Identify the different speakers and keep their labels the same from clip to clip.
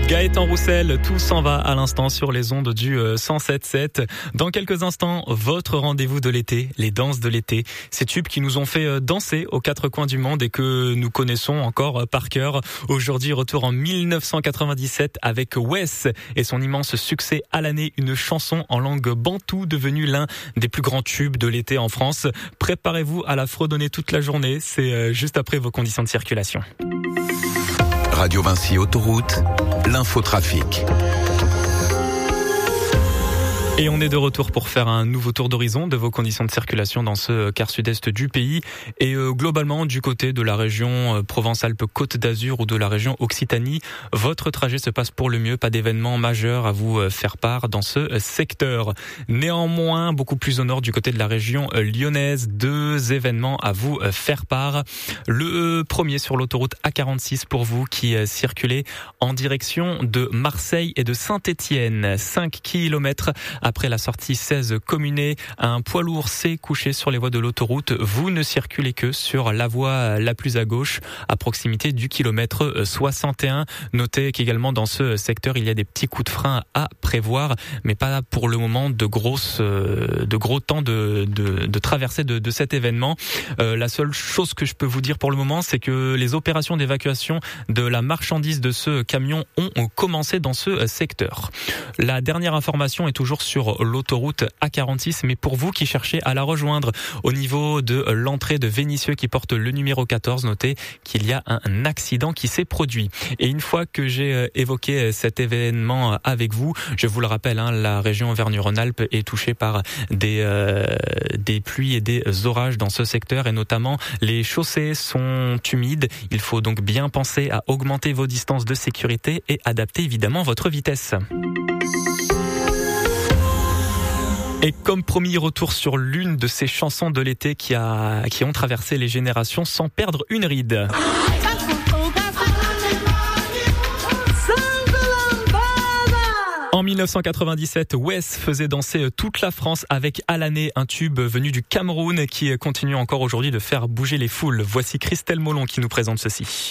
Speaker 1: Gaëtan Roussel, tout s'en va à l'instant sur les ondes du 107.7. Dans quelques instants, votre rendez-vous de l'été, les danses de l'été. Ces tubes qui nous ont fait danser aux quatre coins du monde et que nous connaissons encore par cœur. Aujourd'hui, retour en 1997 avec Wes et son immense succès à l'année, une chanson en langue bantoue devenue l'un des plus grands tubes de l'été en France. Préparez-vous à la fredonner toute la journée, c'est juste après vos conditions de circulation.
Speaker 2: Radio Vinci Autoroute, l'infotrafic.
Speaker 1: Et on est de retour pour faire un nouveau tour d'horizon de vos conditions de circulation dans ce quart sud-est du pays et globalement du côté de la région Provence-Alpes-Côte d'Azur ou de la région Occitanie. Votre trajet se passe pour le mieux, pas d'événements majeurs à vous faire part dans ce secteur. Néanmoins, beaucoup plus au nord du côté de la région lyonnaise, deux événements à vous faire part. Le premier sur l'autoroute A46 pour vous qui circulez en direction de Marseille et de Saint-Étienne. 5 kilomètres après la sortie 16 Communé, un poids lourd s'est couché sur les voies de l'autoroute. Vous ne circulez que sur la voie la plus à gauche, à proximité du kilomètre 61. Notez qu'également dans ce secteur, il y a des petits coups de frein à prévoir, mais pas pour le moment de gros temps de traversée de cet événement. La seule chose que je peux vous dire pour le moment, c'est que les opérations d'évacuation de la marchandise de ce camion ont commencé dans ce secteur. La dernière information est toujours sur l'autoroute A46, mais pour vous qui cherchez à la rejoindre au niveau de l'entrée de Vénissieux qui porte le numéro 14, notez qu'il y a un accident qui s'est produit. Et une fois que j'ai évoqué cet événement avec vous, je vous le rappelle, la région Auvergne-Rhône-Alpes est touchée par des pluies et des orages dans ce secteur et notamment les chaussées sont humides. Il faut donc bien penser à augmenter vos distances de sécurité et adapter évidemment votre vitesse. Et comme promis, retour sur l'une de ces chansons de l'été qui ont traversé les générations sans perdre une ride. En 1997, Wes faisait danser toute la France avec À l'année, un tube venu du Cameroun qui continue encore aujourd'hui de faire bouger les foules. Voici Christelle Molon qui nous présente ceci.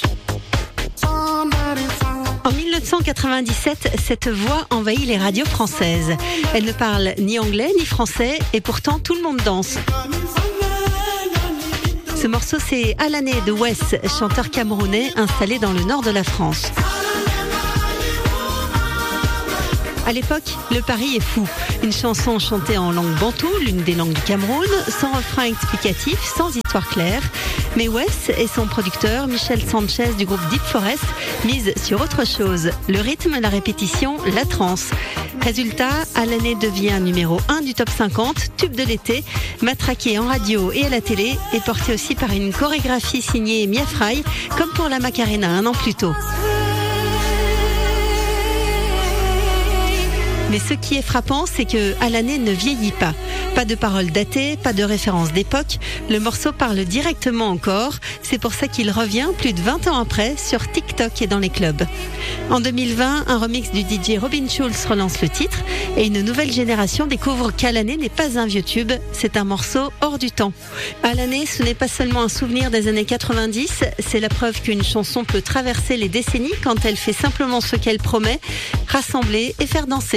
Speaker 3: En 1997, cette voix envahit les radios françaises. Elle ne parle ni anglais ni français et pourtant tout le monde danse. Ce morceau, c'est À l'année de Wes, chanteur camerounais installé dans le nord de la France. À l'époque, le pari est fou. Une chanson chantée en langue bantoue, l'une des langues du Cameroun, sans refrain explicatif, sans histoire claire. Mais Wes et son producteur, Michel Sanchez du groupe Deep Forest, misent sur autre chose. Le rythme, la répétition, la trance. Résultat, À l'année devient numéro 1 du top 50, tube de l'été, matraqué en radio et à la télé, et porté aussi par une chorégraphie signée Mia Fry, comme pour la Macarena un an plus tôt. Mais ce qui est frappant, c'est que À l'année ne vieillit pas. Pas de paroles datées, pas de références d'époque. Le morceau parle directement encore. C'est pour ça qu'il revient plus de 20 ans après sur TikTok et dans les clubs. En 2020, un remix du DJ Robin Schulz relance le titre et une nouvelle génération découvre qu'À l'année n'est pas un vieux tube, c'est un morceau hors du temps. À l'année, ce n'est pas seulement un souvenir des années 90, c'est la preuve qu'une chanson peut traverser les décennies quand elle fait simplement ce qu'elle promet, rassembler et faire danser.